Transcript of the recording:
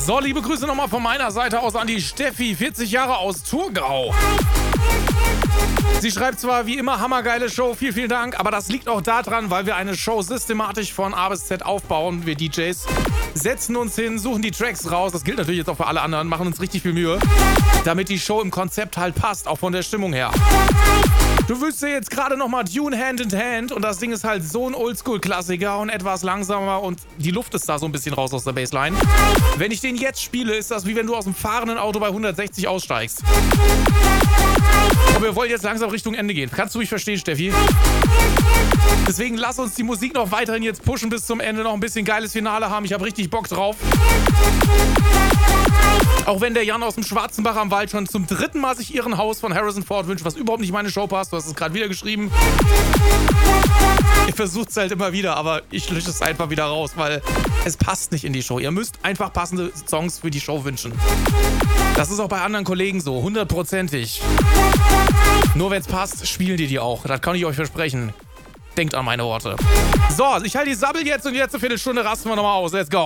So, liebe Grüße nochmal von meiner Seite aus an die Steffi, 40 Jahre aus Thurgau. Sie schreibt zwar wie immer hammergeile Show, vielen Dank, aber das liegt auch daran, weil wir eine Show systematisch von A bis Z aufbauen. Wir DJs setzen uns hin, suchen die Tracks raus, das gilt natürlich jetzt auch für alle anderen, machen uns richtig viel Mühe, damit die Show im Konzept halt passt, auch von der Stimmung her. Du wüsstest ja jetzt gerade nochmal Dune Hand in Hand und das Ding ist halt so ein Oldschool-Klassiker und etwas langsamer und die Luft ist da so ein bisschen raus aus der Bassline. Wenn ich den jetzt spiele, ist das wie wenn du aus dem fahrenden Auto bei 160 aussteigst. Aber wir wollen jetzt langsam Richtung Ende gehen. Kannst du mich verstehen, Steffi? Deswegen lass uns die Musik noch weiterhin jetzt pushen bis zum Ende, noch ein bisschen geiles Finale haben. Ich habe richtig Bock drauf. Auch wenn der Jan aus dem Schwarzenbach am Wald schon zum 3. Mal sich ihren Haus von Harrison Ford wünscht, was überhaupt nicht in meine Show passt. Du hast es gerade wieder geschrieben. Ich versuche es halt immer wieder, aber ich lösche es einfach wieder raus, weil es passt nicht in die Show. Ihr müsst einfach passende Songs für die Show wünschen. Das ist auch bei anderen Kollegen so, 100%ig. Nur wenn es passt, spielen die auch. Das kann ich euch versprechen. Denkt an meine Worte. So, ich halte die Sabbel jetzt und jetzt eine Viertelstunde rasten wir nochmal aus. Let's go.